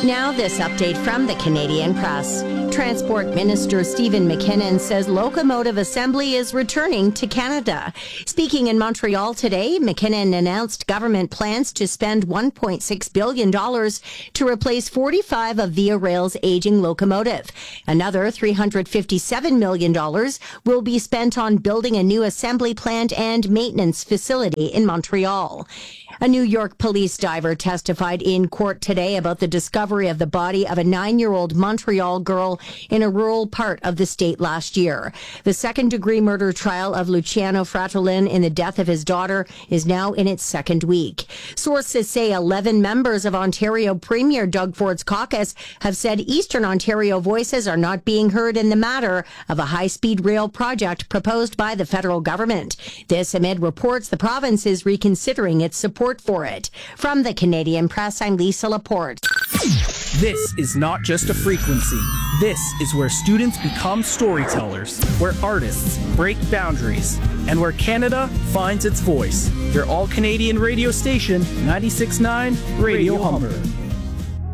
Now, this update from the Canadian Press. Transport Minister Stephen McKinnon says locomotive assembly is returning to Canada. Speaking in Montreal today, McKinnon announced government plans to spend $1.6 billion to replace 45 of Via Rail's aging locomotive. Another $357 million will be spent on building a new assembly plant and maintenance facility in Montreal. A New York police diver testified in court today about the discovery of the body of a 9-year-old Montreal girl in a rural part of the state last year. The second-degree murder trial of Luciano Fratellin in the death of his daughter is now in its second week. Sources say 11 members of Ontario Premier Doug Ford's caucus have said Eastern Ontario voices are not being heard in the matter of a high-speed rail project proposed by the federal government. This amid reports the province is reconsidering its support for it. From the Canadian Press, I'm Lisa Laporte. This is not just a frequency. This is where students become storytellers, where artists break boundaries, and where Canada finds its voice. Your all-Canadian radio station, 96.9 Radio Humber.